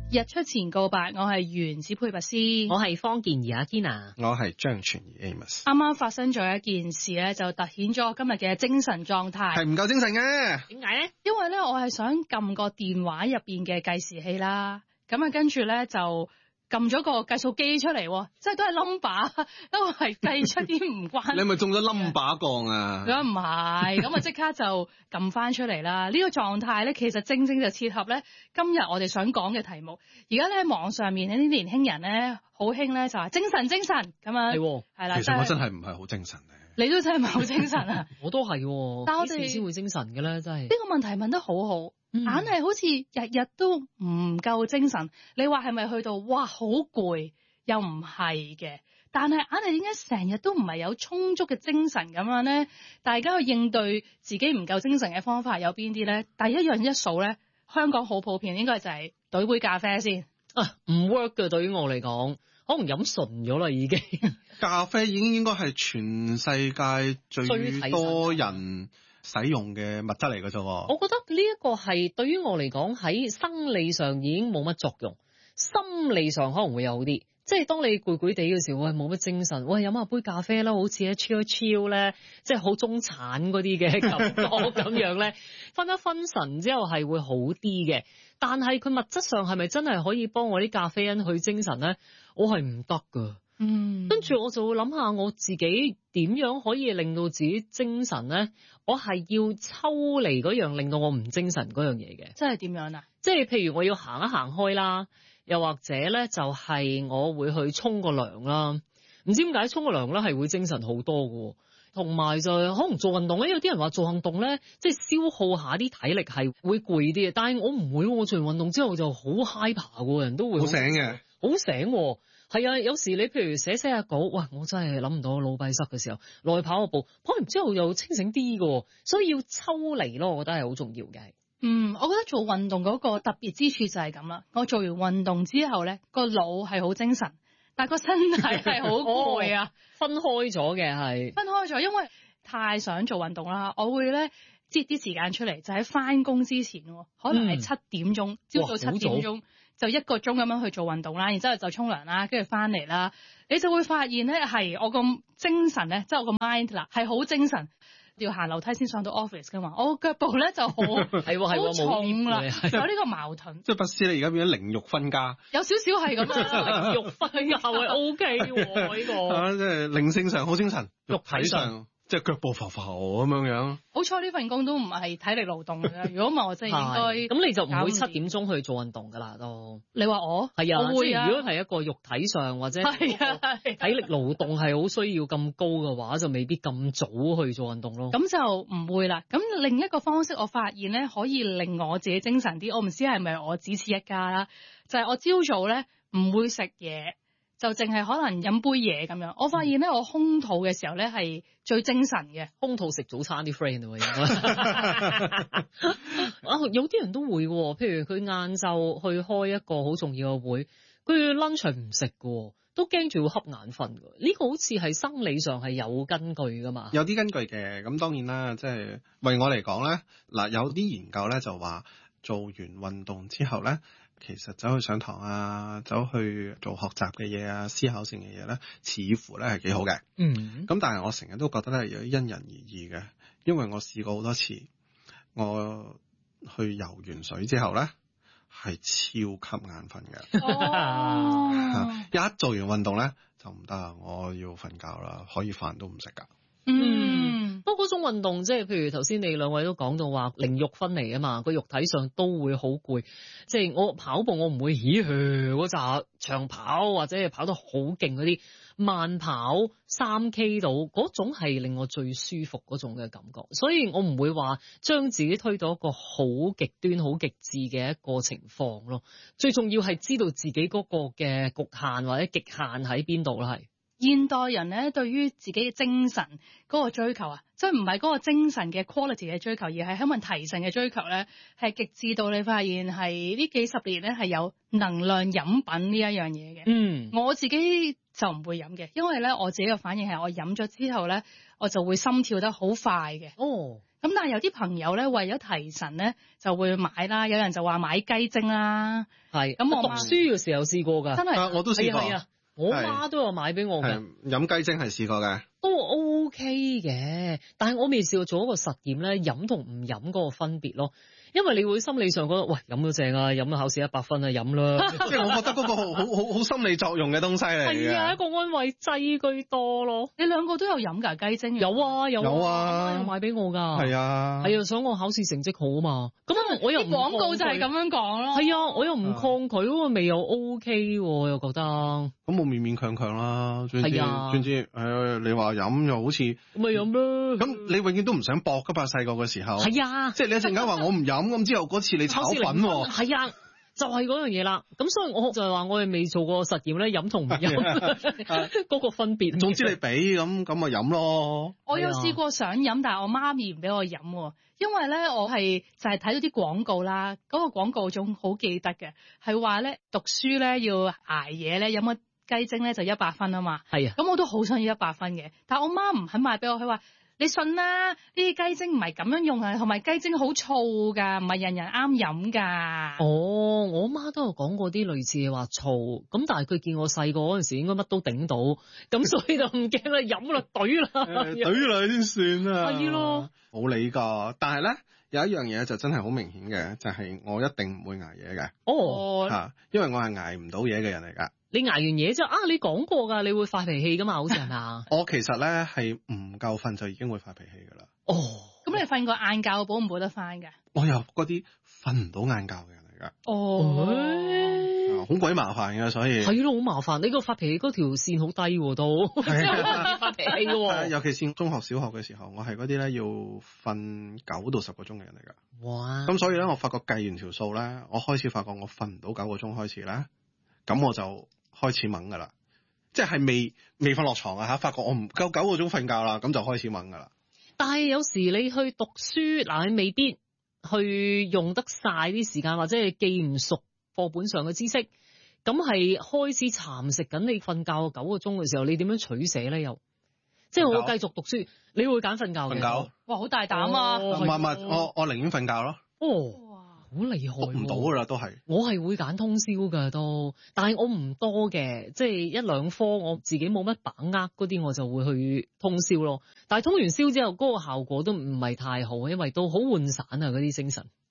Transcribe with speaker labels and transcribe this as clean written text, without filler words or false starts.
Speaker 1: 日出前告白，我係原子佩拔斯，
Speaker 2: 我係方健儀阿 Kina，
Speaker 3: 我係張全儀 Amos。
Speaker 1: 啱啱發生咗一件事咧，就突顯咗我今日嘅精神狀態。
Speaker 3: 係唔夠精神嘅。
Speaker 2: 點解咧？因
Speaker 1: 為咧，我係想撳個電話入邊嘅計時器啦，咁啊跟住咧就撳咗個計數機出嚟，即係都係 number， 都係計出啲唔關。
Speaker 3: 你係咪中咗 number 槓啊？
Speaker 1: 咁唔係，咁啊即刻就撳翻出嚟啦。呢個狀態咧，其實正正就切合咧今日我哋想講嘅題目。而家咧喺網上面呢啲年輕人咧好興咧就話精神咁樣，係啦。
Speaker 3: 其實我真係唔係好精神咧。
Speaker 1: 你都真係唔係好精神啊？
Speaker 2: 我都係，
Speaker 1: 但我哋
Speaker 2: 幾時先會精神嘅咧？真係
Speaker 1: 呢個問題問得好好。硬係好似日日都唔夠精神，你話係咪去到哇好攰？又唔係嘅，但係硬係點解成日都唔係有充足嘅精神咁樣咧？大家去應對自己唔夠精神嘅方法有邊啲咧？第一樣一數咧，香港好普遍應該就係兌杯咖啡先。
Speaker 2: 唔 work 嘅，對於我嚟講，可能飲純咗啦已經。
Speaker 3: 咖啡已經應該係全世界最多人使用嘅物質嚟嘅啫。
Speaker 2: 我覺得呢一個係對於我嚟講喺生理上已經冇乜作用，心理上可能會有啲。即係當你攰攰地嘅時候，喂冇乜精神，喂飲下杯咖啡啦，好似咧 chill 咧，即係好中產嗰啲嘅感覺咁樣咧，分一分神之後係會好啲嘅。但係佢物質上係咪真係可以幫我啲咖啡因去精神咧？我係唔得㗎。跟住我就會諗下我自己點樣可以令到自己精神咧？我係要抽離嗰樣令到我唔精神嗰樣嘢嘅。
Speaker 1: 即係點樣啊？
Speaker 2: 即係譬如我要行一行開啦。又或者咧，就係我會去沖個涼啦。唔知點解沖個涼咧係會精神好多嘅，同埋就可能做運動咧。有啲人話做運動咧，即係消耗下啲體力係會攰啲嘅。但係我唔會，我做完運動之後就好 hyper 嘅，人都會
Speaker 3: 好醒嘅，
Speaker 2: 好醒。係啊，有時你譬如寫下稿，哇！我真係諗唔到腦閉塞嘅時候，落去跑個步，跑完之後又清醒啲嘅，所以要抽離咯。我覺得係好重要嘅。
Speaker 1: 我覺得做運動嗰個特別之處就係咁啦。我做完運動之後咧，個腦係好精神，但係個身體係好攰啊。
Speaker 2: 分開咗嘅係
Speaker 1: 分開咗，因為太想做運動啦。我會咧擠啲時間出嚟，就喺翻工之前，可能係7點鐘，朝早7點鐘就1個鐘咁樣去做運動啦。然之後就沖涼啦，跟住翻嚟啦，你就會發現咧係我個精神咧，即係我個 mind 啦，係好精神。要行樓梯先上到 office 噶嘛，我腳步咧就好好重啦，有呢個矛盾。
Speaker 3: 即係拔斯你而家變咗靈肉分家，
Speaker 1: 有少少係咁樣，
Speaker 2: 靈肉分家係 OK 喎呢個。
Speaker 3: 即係靈性上好精神，肉體上即係腳步浮浮咁樣。
Speaker 1: 好彩呢份工都唔係體力勞動嘅，如果唔係我真係應該
Speaker 2: 咁你就唔會7點鐘去做運動㗎啦都。
Speaker 1: 你話我
Speaker 2: 係啊，
Speaker 1: 我會啊。
Speaker 2: 即係如果係一個肉體上或者體力勞動係好需要咁高嘅話，就未必咁早去做運動咯。
Speaker 1: 咁就唔會啦。咁另一個方式我發現咧，可以令我自己精神啲。我唔知係咪我只此一家啦，就係我朝早咧唔會食嘢。就淨係可能飲杯嘢咁樣，我發現咧我空肚嘅時候咧係最精神嘅。
Speaker 2: 空肚食早餐啲 friend 喎，應該有啲人都會喎，譬如佢晏晝去開一個好重要嘅會，佢 lunch 唔食嘅，都驚住會瞌眼瞓嘅。呢個好似係生理上係有根據噶嘛？
Speaker 3: 有啲根據嘅，咁當然啦，即係為我嚟講咧，嗱有啲研究咧就話做完運動之後咧。其實走去上堂啊，走去做學習嘅嘢啊，思考性嘅嘢咧，似乎咧係幾好嘅。咁但係我成日都覺得咧，有啲因人而異嘅，因為我試過好多次，我去游完水之後咧，係超級眼瞓嘅。一做完運動咧就唔得，我要瞓覺啦，可以飯都唔食噶。
Speaker 2: 不過嗰種運動即係譬如頭先你兩位都講到話靈肉分離啊嘛，個肉體上都會好攰。即係我跑步我唔會嗰扎長跑或者係跑得好勁嗰啲，慢跑3K 度嗰種係令我最舒服嗰種嘅感覺。所以我唔會話將自己推到一個好極端好極致嘅一個情況咯。最重要係知道自己嗰個嘅局限或者極限喺邊度啦。係
Speaker 1: 現代人咧對於自己嘅精神嗰個追求啊，即係唔係嗰個精神嘅 quality 嘅追求，而係希望提神嘅追求咧，係極致到你發現係呢幾十年咧係有能量飲品呢一樣嘢嘅。我自己就唔會飲嘅，因為咧我自己嘅反應係我飲咗之後咧， 我就會心跳得好快嘅。
Speaker 2: 哦，
Speaker 1: 咁但係有啲朋友咧，為咗提神咧，就會買啦。有人就話買雞精啦。
Speaker 2: 係。
Speaker 1: 咁我
Speaker 2: 讀書嘅時候試過㗎。
Speaker 1: 真係
Speaker 3: 我都試過。
Speaker 2: 係啊，我媽都有買俾我嘅。
Speaker 3: 飲雞精係試過嘅。
Speaker 2: 都 OK 嘅，但係我未試過做一個實驗咧，飲同唔飲嗰個分別咯。因為你會心理上覺得，喂，飲都正啊，飲咗考試100分啊，飲啦。
Speaker 3: 即係我覺得嗰個好心理作用嘅東西嚟嘅。
Speaker 2: 係啊，一個安慰劑居多咯。
Speaker 1: 你兩個都有飲㗎雞精？
Speaker 2: 有啊，
Speaker 3: 有啊，
Speaker 2: 有買俾我㗎。
Speaker 3: 係啊，
Speaker 2: 係啊，想我考試成績好啊嘛。咁我又唔
Speaker 1: 廣告就係咁樣講咯。
Speaker 2: 係啊，我又唔抗拒嗰個味又 OK 喎，又覺得。
Speaker 3: 咁冇勉勉強強啦。
Speaker 2: 係啊。
Speaker 3: 總之你話飲又好似咁
Speaker 2: 咪飲啦。
Speaker 3: 咁你永遠都唔想搏㗎嘛，細個嘅時候。
Speaker 2: 係啊。
Speaker 3: 即係你一陣間話我唔飲，咁之後嗰次你炒粉喎。
Speaker 2: 係啊。就係嗰樣嘢啦，咁所以我就係話我哋未做過實驗咧，飲同唔飲嗰個分別。
Speaker 3: 總之你俾咁咪飲咯。
Speaker 1: 我有試過想飲，但係我媽咪唔俾我飲喎，因為咧我係就係睇到啲廣告啦，嗰個廣告仲好記得嘅，係話咧讀書咧要捱夜咧飲個雞精咧就100分啊嘛。
Speaker 2: 係啊。
Speaker 1: 咁我都好想要100分嘅，但係我媽唔肯買俾我，佢話。你信啦，呢啲雞精唔係咁樣用啊，同埋雞精好燥㗎，唔係人人啱飲㗎。
Speaker 2: 哦，我媽都有講過啲類似嘅話燥，咁但係佢見我細個嗰陣時應該乜都頂到，咁所以就唔驚啦，飲啦，懟啦，
Speaker 3: 懟啦先算啊。
Speaker 2: 係咯，
Speaker 3: 冇理㗎。但係咧有一樣嘢就真係好明顯嘅，就係我一定唔會捱夜嘅。
Speaker 2: 哦，
Speaker 3: 因為我係捱唔到嘢嘅人嚟㗎。
Speaker 2: 你捱完嘢之後你講過㗎，你會發脾氣㗎嘛？好似係嘛？
Speaker 3: 我其實咧係唔夠瞓就已經會發脾氣㗎啦。
Speaker 2: 哦，
Speaker 1: 咁你瞓個晏覺補唔補得翻㗎？
Speaker 3: 我又嗰啲瞓唔到晏覺嘅人嚟㗎。
Speaker 1: 哦，
Speaker 3: 好鬼麻煩㗎，所以
Speaker 2: 係咯，好麻煩。你個發脾氣嗰條線好低喎，都發脾氣㗎喎。
Speaker 3: 尤其是中學、小學嘅時候，我係嗰啲咧要瞓9到10個鐘嘅人嚟㗎。
Speaker 2: 哇！
Speaker 3: 咁所以咧，我發覺計完條數咧，我開始發覺我瞓唔到9個鐘開始咧，咁我就開始掹㗎啦，即係未瞓落床啊嚇，發覺我唔夠9個鐘瞓覺啦，咁就開始掹㗎啦。
Speaker 2: 但係有時你去讀書，嗱你未必去用得晒啲時間，或者係記唔熟課本上嘅知識，咁係開始蠶食緊你瞓覺9個鐘嘅時候，你點樣取捨咧？又即係我繼續讀書，你會揀瞓覺嘅？
Speaker 3: 瞓覺？
Speaker 1: 哇，好大膽啊！
Speaker 3: 唔係，我寧願瞓覺咯。
Speaker 2: 哦。好厲害，
Speaker 3: 讀唔到㗎啦，都係。
Speaker 2: 我係會揀通宵㗎都，但係我唔多嘅，即係1-2科我自己冇乜把握嗰啲，我就會去通宵咯。但係通完宵之後，嗰個效果都唔係太好，因為都好渙散啊嗰啲精神。